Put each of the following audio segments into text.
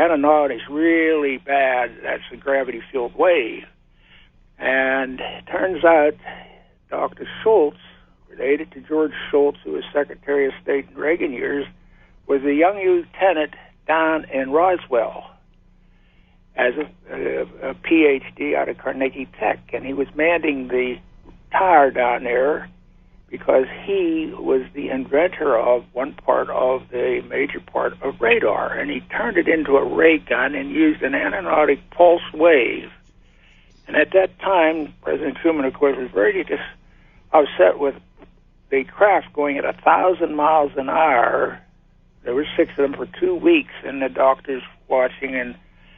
aeronautics really bad. That's a gravity-filled wave. And it turns out Dr. Schultz, related to George Shultz, who was Secretary of State in Reagan years, was a young lieutenant down in Roswell as a PhD out of Carnegie Tech. And he was manning the tower down there because he was the inventor of one part of the major part of radar. And he turned it into a ray gun and used an aeronautic pulse wave. And at that time, President Truman, of course, was very just upset with the craft going at 1,000 miles an hour. There were 6 of them for 2 weeks, and the doctors watching. And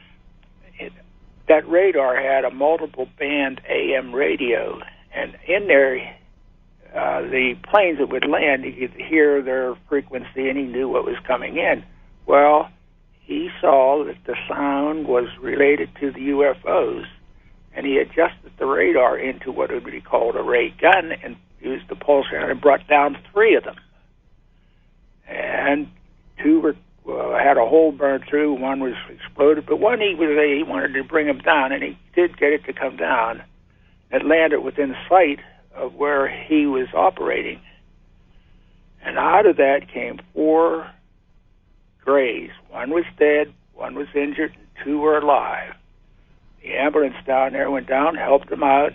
that radar had a multiple band AM radio, and in there, the planes that would land, you could hear their frequency, and he knew what was coming in. Well, he saw that the sound was related to the UFOs, and he adjusted the radar into what would be called a ray gun and used the pulse sound and brought down 3 of them. And 2 were had a hole burned through, 1 was exploded, but 1 he wanted to bring them down, and he did get it to come down. It landed within sight of where he was operating. And out of that came 4 grays. 1 was dead, 1 was injured, and 2 were alive. The ambulance down there went down, helped them out,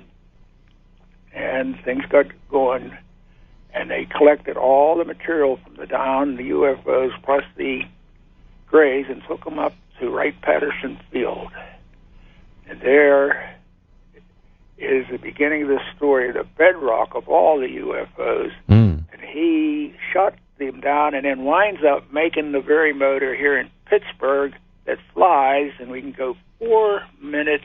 and things got going. And they collected all the material from the UFOs, plus the grays, and took them up to Wright-Patterson Field. And there is the beginning of the story, the bedrock of all the UFOs. And he shot them down and then winds up making the very motor here in Pittsburgh that flies, and we can go 4 minutes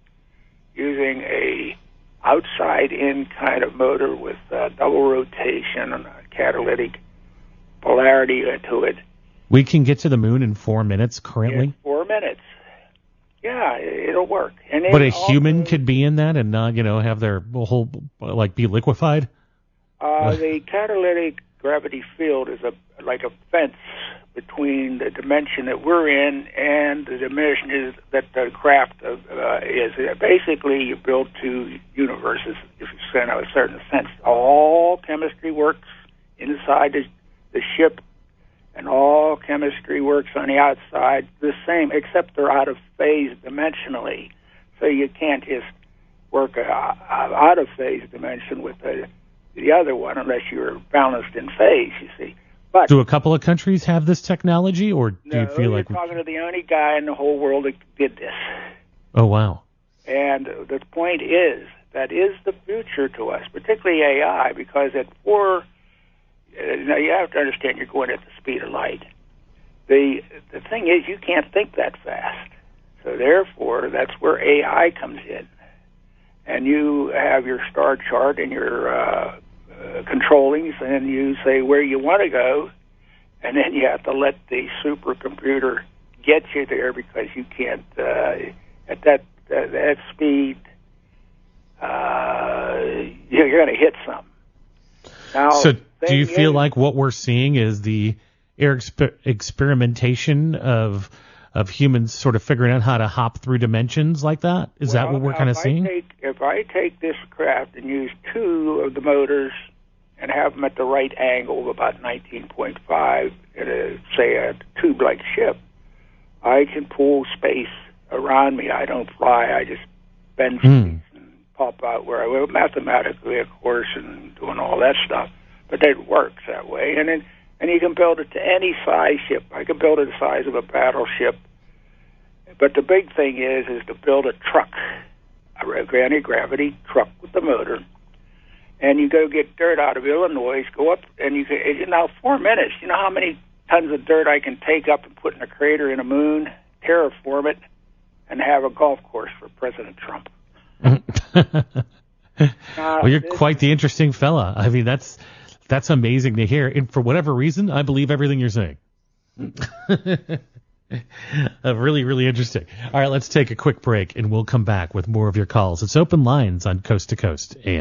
using a outside-in kind of motor with double rotation and a catalytic polarity to it. We can get to the moon in 4 minutes currently? In 4 minutes. Yeah, it'll work. And but a human could be in that and not, have their whole, be liquefied? The catalytic gravity field is like a fence between the dimension that we're in and the dimension is that the craft is. Basically, you build 2 universes, if you say in a certain sense. All chemistry works inside the ship, and all chemistry works on the outside the same, except they're out of phase dimensionally. So you can't just work out of phase dimension with the other one unless you're balanced in phase, you see. But do a couple of countries have this technology, or do you feel like... you're talking to the only guy in the whole world that did this. Oh, wow. And the point is, that is the future to us, particularly AI, because at 4... now, you have to understand you're going at the speed of light. The thing is, you can't think that fast. So, therefore, that's where AI comes in. And you have your star chart and your controllings, and you say where you want to go, and then you have to let the supercomputer get you there because you can't, at that speed, you're going to hit something. Now, so do you feel like what we're seeing is the experimentation of humans sort of figuring out how to hop through dimensions like that? Is that what we're kind of seeing? If I take this craft and use 2 of the motors and have them at the right angle of about 19.5 at say a tube-like ship, I can pull space around me. I don't fly. I just bend space and pop out where I will, mathematically, of course, and doing all that stuff. But it works that way. And you can build it to any size ship. I can build it the size of a battleship. But the big thing is to build a truck, a anti-gravity truck with the motor. And you go get dirt out of Illinois, go up, and you can, 4 minutes, you know how many tons of dirt I can take up and put in a crater in a moon, terraform it, and have a golf course for President Trump. Well, you're quite the interesting fella. I mean, that's amazing to hear. And for whatever reason, I believe everything you're saying. Really, really interesting. All right, let's take a quick break, and we'll come back with more of your calls. It's Open Lines on Coast to Coast AM.